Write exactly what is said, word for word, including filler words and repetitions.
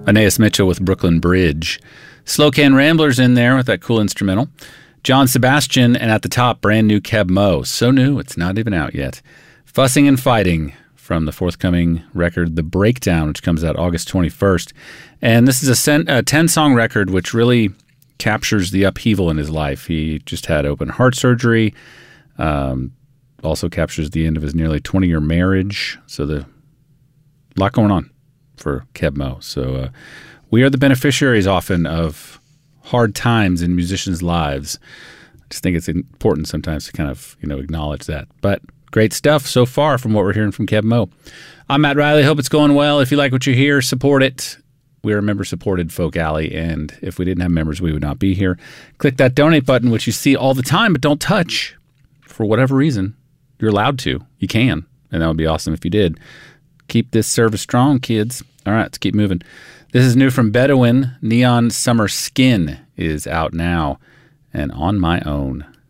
Anais Mitchell with Brooklyn Bridge. Slow Can Ramblers in there with that cool instrumental. John Sebastian, and at the top, brand new Keb Mo. So new, it's not even out yet. Fussing and Fighting from the forthcoming record, The Breakdown, which comes out August twenty-first. And this is a ten-song record which really captures the upheaval in his life. He just had open heart surgery. Um, also captures the end of his nearly twenty-year marriage. So the lot going on for Keb Mo. So uh, we are the beneficiaries often of hard times in musicians' lives. I just think it's important sometimes to kind of, you know, acknowledge that. But great stuff so far from what we're hearing from Keb Mo. I'm Matt Riley. Hope it's going well. If you like what you hear, support it. We are a member-supported Folk Alley, and if we didn't have members, we would not be here. Click that donate button, which you see all the time, but don't touch. For whatever reason, you're allowed to. You can, and that would be awesome if you did. Keep this service strong, kids. All right, let's keep moving. This is new from Bedouin. Neon Summer Skin is out now, and On My Own.